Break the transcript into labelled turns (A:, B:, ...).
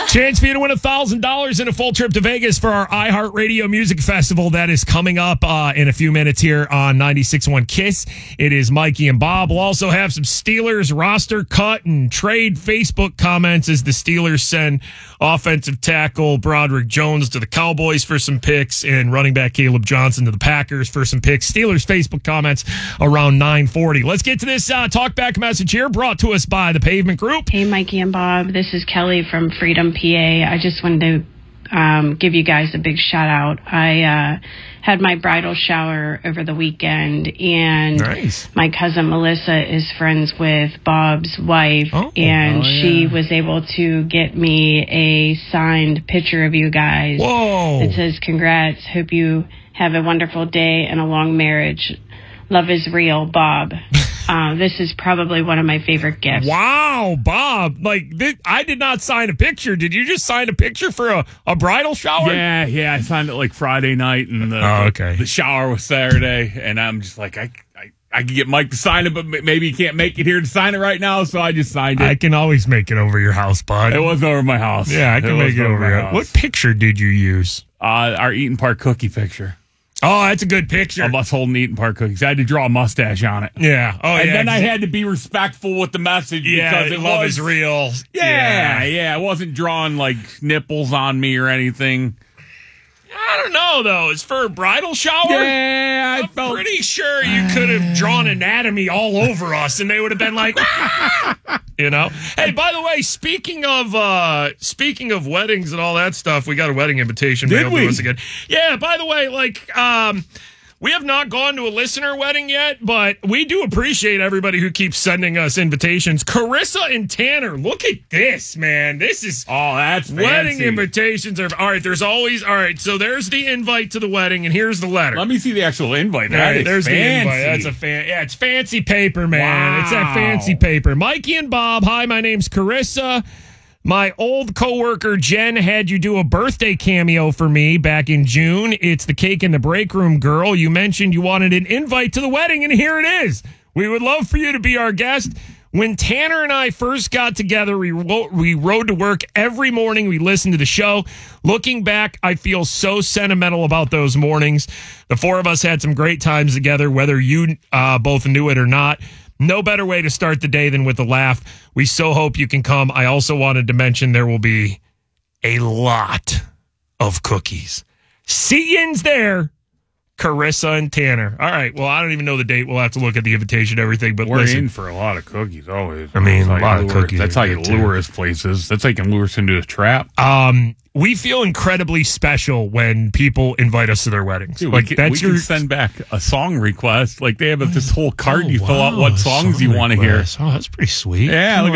A: Chance for you to win $1,000 and a full trip to Vegas for our iHeartRadio Music Festival that is coming up in a few minutes here on 96.1 KISS. It is Mikey and Bob. We'll also have some Steelers roster cut and trade Facebook comments as the Steelers send offensive tackle Broderick Jones to the Cowboys for some picks and running back Caleb Johnson to the Packers for some picks. Steelers Facebook comments around 9:40. Let's get to this talkback message here brought to us by the Pavement Group.
B: Hey, Mikey and Bob. This is Kelly from Freedom, PA. I just wanted to give you guys a big shout out. I had my bridal shower over the weekend, and
A: nice.
B: My cousin Melissa is friends with Bob's wife, she was able to get me a signed picture of you guys.
A: Whoa!
B: It says, "Congrats. Hope you have a wonderful day and a long marriage. Love is real, Bob." This is probably one of my favorite gifts.
A: Wow, Bob. I did not sign a picture. Did you just sign a picture for a bridal shower?
C: Yeah. I signed it like Friday night, and the shower was Saturday, and I'm just like, I could get Mike to sign it, but maybe he can't make it here to sign it right now, so I just signed it.
A: I can always make it over your house, bud.
C: It was over my house.
A: Yeah, I can make it over your house. What picture did you use?
C: Our Eaton Park cookie picture.
A: Oh, that's a good picture.
C: Of us holding Eaton Park cookies. I had to draw a mustache on it.
A: Yeah. Oh,
C: and then I had to be respectful with the message.
A: Yeah,
C: because
A: love is real.
C: Yeah. It wasn't drawing like nipples on me or anything.
A: I don't know, though. It's for a bridal shower?
C: Yeah,
A: I'm pretty sure you could have drawn anatomy all over us, and they would have been like, you know? Hey, by the way, speaking of weddings and all that stuff, we got a wedding invitation mailed to us again. Yeah, by the way, we have not gone to a listener wedding yet, but we do appreciate everybody who keeps sending us invitations. Carissa and Tanner, look at this, man. This is...
C: Oh, that's fancy.
A: Wedding invitations are... All right, there's always... All right, so there's the invite to the wedding, and here's the letter.
C: Let me see the actual invite.
A: There's fancy. The invite. That's it's fancy paper, man.
C: Wow.
A: It's that fancy paper. Mikey and Bob, hi, my name's Carissa. My old coworker Jen had you do a birthday cameo for me back in June. It's the Cake in the Break Room girl. You mentioned you wanted an invite to the wedding, and here it is. We would love for you to be our guest. When Tanner and I first got together, we rode to work every morning. We listened to the show. Looking back, I feel so sentimental about those mornings. The four of us had some great times together, whether you both knew it or not. No better way to start the day than with a laugh. We so hope you can come. I also wanted to mention there will be a lot of cookies. See yous there, Carissa and Tanner. All right. Well, I don't even know the date. We'll have to look at the invitation and everything. But
C: we're in for a lot of cookies always.
A: I mean, a lot of cookies.
C: That's how you lure us places. That's how you can lure us into a trap.
A: We feel incredibly special when people invite us to their weddings.
C: Dude, we can send back a song request. Like they have this whole card you fill out what songs you want to hear.
A: Oh, that's pretty sweet.
C: Yeah. Look